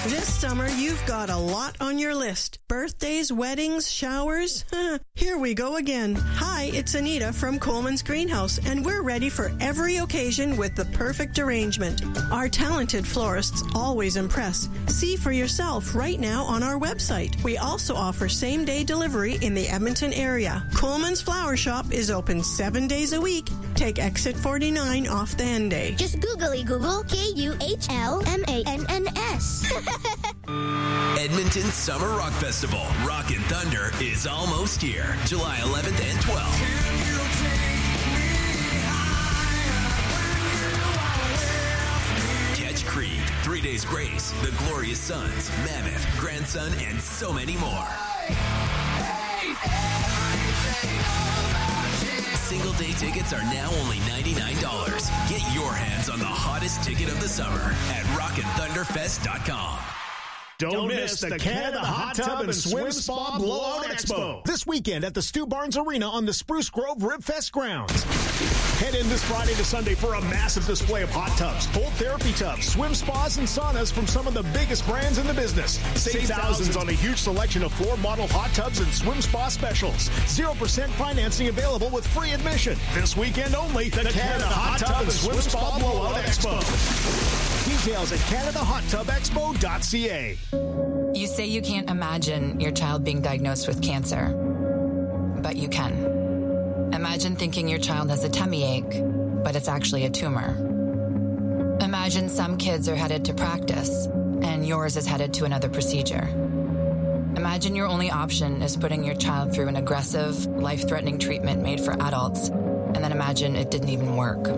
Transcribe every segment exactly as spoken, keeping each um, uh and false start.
This summer, you've got a lot on your list. Birthdays, weddings, showers. Here we go again. Hi, it's Anita from Coleman's Greenhouse, and we're ready for every occasion with the perfect arrangement. Our talented florists always impress. See for yourself right now on our website. We also offer same-day delivery in the Edmonton area. Coleman's Flower Shop is open seven days a week. Take exit forty-nine off the Henday. Just googly Google K U H L M A N N S. Edmonton Summer Rock Festival, Rockin' Thunder, is almost here. July eleventh and twelfth. Catch Creed, Three Days Grace, The Glorious Sons, Mammoth, Grandson, and so many more. Single day tickets are now only ninety-nine dollars. Get your hands on the hottest ticket of the summer at rockin thunder fest dot com. Don't, Don't miss the Canada Hot Tub and Swim Spa Blowout Expo this weekend at the Stu Barnes Arena on the Spruce Grove Ribfest grounds. Head in this Friday to Sunday for a massive display of hot tubs, cold therapy tubs, swim spas, and saunas from some of the biggest brands in the business. Save, Save thousands on a huge selection of floor model hot tubs and swim spa specials. zero percent financing available with free admission. This weekend only, the, the Canada, Canada Hot Tub and Swim Spa Blowout Expo. Details at canada hot tub expo dot c a. You say you can't imagine your child being diagnosed with cancer, but you can. Imagine thinking your child has a tummy ache, but it's actually a tumor. Imagine some kids are headed to practice, and yours is headed to another procedure. Imagine your only option is putting your child through an aggressive, life-threatening treatment made for adults, and then imagine it didn't even work.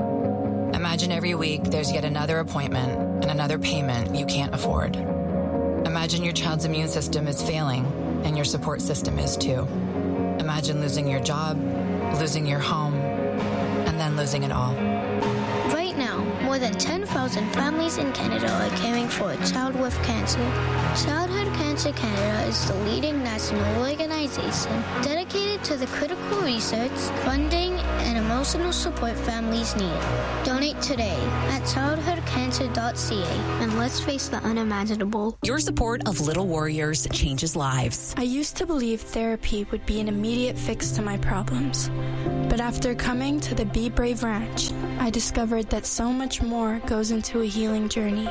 Imagine every week there's yet another appointment and another payment you can't afford. Imagine your child's immune system is failing, and your support system is too. Imagine losing your job, losing your home, and then losing it all. Right now, more than ten thousand families in Canada are caring for a child with cancer. Childhood Cancer Canada is the leading national organization dedicated to the critical research, funding, and emotional support families need. Donate today at childhood cancer dot c a and let's face the unimaginable. Your support of Little Warriors changes lives. I used to believe therapy would be an immediate fix to my problems. But after coming to the Be Brave Ranch, I discovered that so much more goes into a healing journey.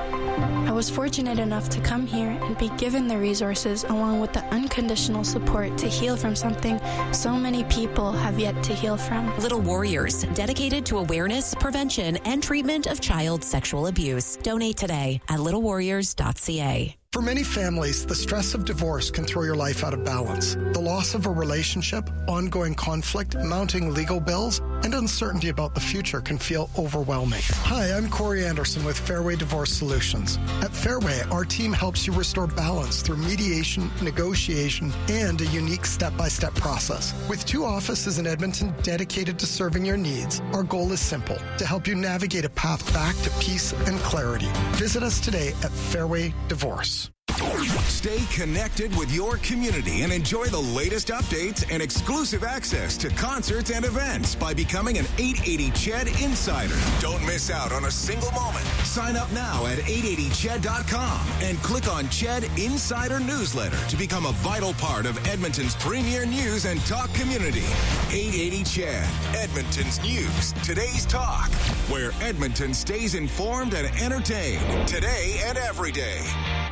I was fortunate enough to come here and be given the resources along with the unconditional support to heal from something so many people have yet to heal from. Little Warriors, dedicated to awareness, prevention, and treatment of child sexual abuse. Donate today at little warriors dot c a. For many families, the stress of divorce can throw your life out of balance. The loss of a relationship, ongoing conflict, mounting legal bills, and uncertainty about the future can feel overwhelming. Hi, I'm Corey Anderson with Fairway Divorce Solutions. At Fairway, our team helps you restore balance through mediation, negotiation, and a unique step-by-step process. With two offices in Edmonton dedicated to serving your needs, our goal is simple, to help you navigate a path back to peace and clarity. Visit us today at Fairway Divorce. Stay connected with your community and enjoy the latest updates and exclusive access to concerts and events by becoming an eight eighty C H E D Insider. Don't miss out on a single moment. Sign up now at eight eighty C H E D dot com and click on C H E D Insider Newsletter to become a vital part of Edmonton's premier news and talk community. eight eighty C H E D, Edmonton's news, today's talk, where Edmonton stays informed and entertained today and every day.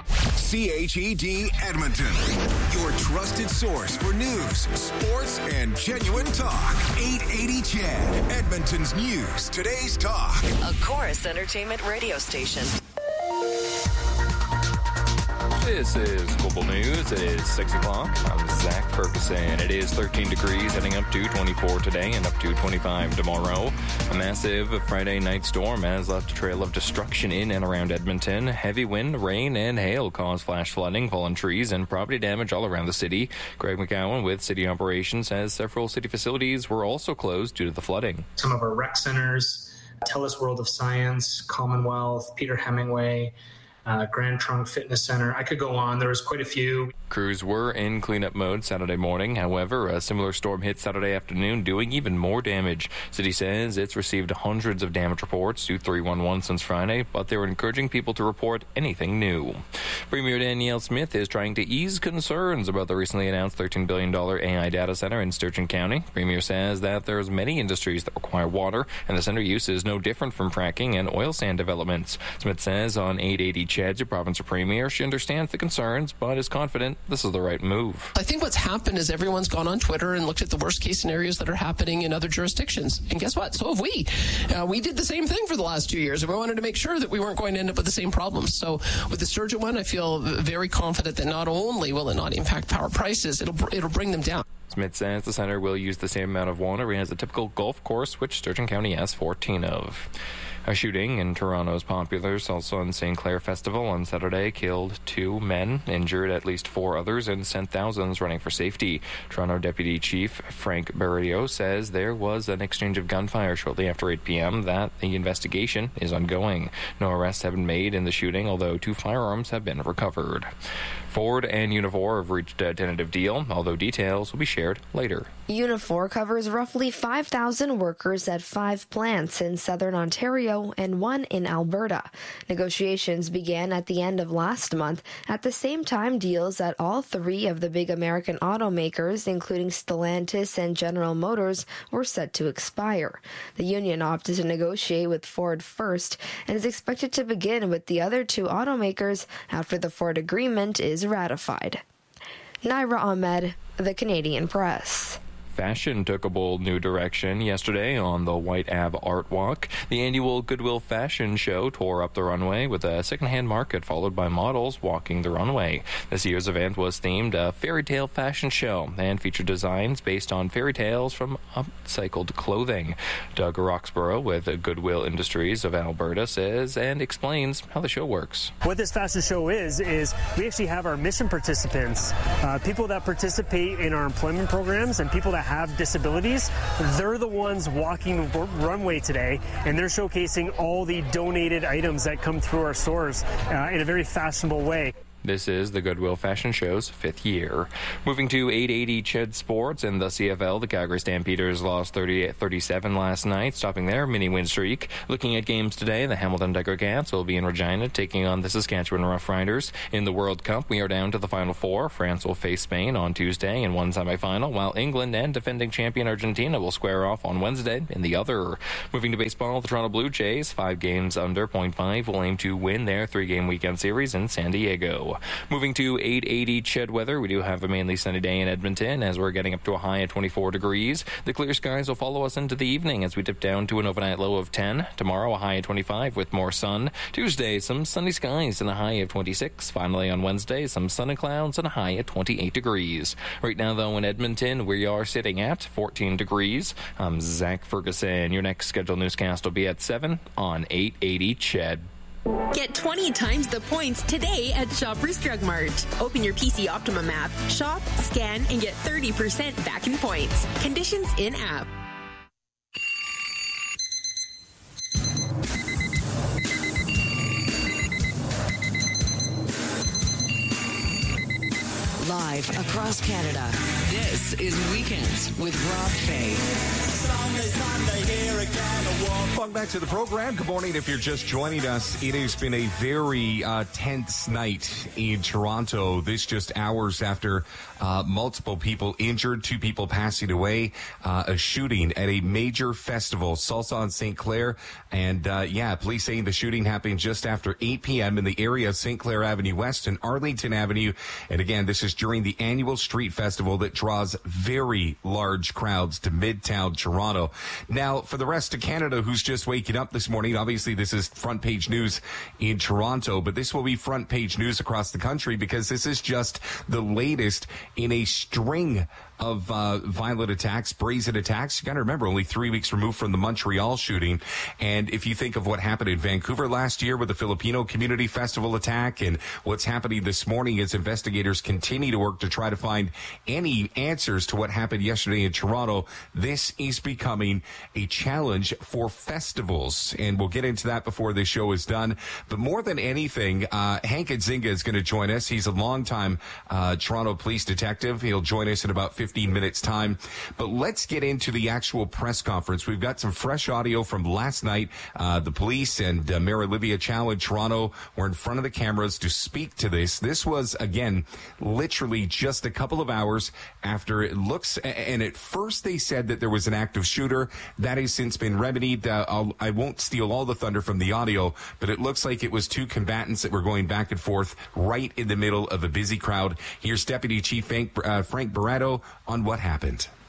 C H E D Edmonton, your trusted source for news, sports, and genuine talk. eight eighty C H E D, Edmonton's news, today's talk. A Chorus Entertainment radio station. This is Global News. It is six o'clock. I'm Zach Ferguson. It is thirteen degrees, heading up to twenty-four today and up to twenty-five tomorrow. A massive Friday night storm has left a trail of destruction in and around Edmonton. Heavy wind, rain, and hail caused flash flooding, fallen trees, and property damage all around the city. Greg McGowan with City Operations says several city facilities were also closed due to the flooding. Some of our rec centers, TELUS World of Science, Commonwealth, Peter Hemingway, uh, Grand Trunk Fitness Center. I could go on. There was quite a few. Crews were in cleanup mode Saturday morning. However, a similar storm hit Saturday afternoon, doing even more damage. City says it's received hundreds of damage reports to three one one since Friday, but they were encouraging people to report anything new. Premier Danielle Smith is trying to ease concerns about the recently announced thirteen billion dollars A I data center in Sturgeon County. Premier says that there's many industries that require water, and the center use is no different from fracking and oil sand developments. Smith says on eight eighty C H E D, province premier, she understands the concerns, but is confident this is the right move. I think what's happened is everyone's gone on Twitter and looked at the worst case scenarios that are happening in other jurisdictions. And guess what? So have we. Uh, we did the same thing for the last two years, and we wanted to make sure that we weren't going to end up with the same problems. So with the Sturgeon one, I feel very confident that not only will it not impact power prices, it'll it'll bring them down. Smith says the center will use the same amount of water as a typical golf course, which Sturgeon County has fourteen of. A shooting in Toronto's popular Salsa Saint Clair Festival on Saturday killed two men, injured at least four others, and sent thousands running for safety. Toronto Deputy Chief Frank Barrio says there was an exchange of gunfire shortly after eight p.m., that the investigation is ongoing. No arrests have been made in the shooting, although two firearms have been recovered. Ford and Unifor have reached a tentative deal, although details will be shared later. Unifor covers roughly five thousand workers at five plants in southern Ontario and one in Alberta. Negotiations began at the end of last month. At the same time, deals at all three of the big American automakers, including Stellantis and General Motors, were set to expire. The union opted to negotiate with Ford first and is expected to begin with the other two automakers after the Ford agreement is ratified. Naira Ahmed, The Canadian Press. Fashion took a bold new direction yesterday on the White Ave Art Walk. The annual Goodwill Fashion Show tore up the runway with a secondhand market followed by models walking the runway. This year's event was themed a fairy tale fashion show and featured designs based on fairy tales from upcycled clothing. Doug Roxborough with Goodwill Industries of Alberta says and explains how the show works. What this fashion show is, is we actually have our mission participants, uh, people that participate in our employment programs and people that have disabilities. They're the ones walking the runway today, and they're showcasing all the donated items that come through our stores uh, in a very fashionable way. This is the Goodwill Fashion Show's fifth year. Moving to eight eighty C H E D Sports and the C F L, the Calgary Stampeders lost thirty thirty-seven last night, stopping their mini-win streak. Looking at games today, the Hamilton Tiger Cats will be in Regina, taking on the Saskatchewan Roughriders. In the World Cup, we are down to the Final Four. France will face Spain on Tuesday in one semifinal, while England and defending champion Argentina will square off on Wednesday in the other. Moving to baseball, the Toronto Blue Jays, five games under point five, will aim to win their three-game weekend series in San Diego. Moving to eight eighty C H E D weather, we do have a mainly sunny day in Edmonton as we're getting up to a high of twenty-four degrees. The clear skies will follow us into the evening as we dip down to an overnight low of ten. Tomorrow, a high of twenty-five with more sun. Tuesday, some sunny skies and a high of twenty-six. Finally, on Wednesday, some sun and clouds and a high of twenty-eight degrees. Right now, though, in Edmonton, we are sitting at fourteen degrees. I'm Zach Ferguson. Your next scheduled newscast will be at seven on eight eighty C H E D. Get twenty times the points today at Shoppers Drug Mart. Open your P C Optimum app, shop, scan, and get thirty percent back in points. Conditions in app. Live across Canada, this is Weekends with Rob Fay. Sunday, Sunday, here again. Welcome back to the program. Good morning. If you're just joining us, it has been a very uh, tense night in Toronto. This just hours after uh, multiple people injured, two people passing away, uh, a shooting at a major festival, Salsa Saint Clair. And uh, yeah, police saying the shooting happened just after eight p.m. in the area of Saint Clair Avenue West and Arlington Avenue. And again, this is during the annual street festival that draws very large crowds to Midtown Toronto. Now, for the rest of Canada who's just waking up this morning, obviously this is front page news in Toronto, but this will be front page news across the country because this is just the latest in a string of uh, violent attacks, brazen attacks. You got to remember, only three weeks removed from the Montreal shooting. And if you think of what happened in Vancouver last year with the Filipino Community Festival attack and what's happening this morning as investigators continue to work to try to find any answers to what happened yesterday in Toronto, this is becoming a challenge for festivals. And we'll get into that before this show is done. But more than anything, uh, Hank Nzinga is going to join us. He's a longtime uh, Toronto police detective. He'll join us in about fifteen minutes time. But let's get into the actual press conference. We've got some fresh audio from last night. Uh, the police and uh, Mayor Olivia Chow in Toronto were in front of the cameras to speak to this. This was, again, literally just a couple of hours after it looks, and at first they said that there was an active shooter. That has since been remedied. Uh, I'll, I won't steal all the thunder from the audio, but it looks like it was two combatants that were going back and forth right in the middle of a busy crowd. Here's Deputy Chief Frank, uh, Frank Barato on what happened.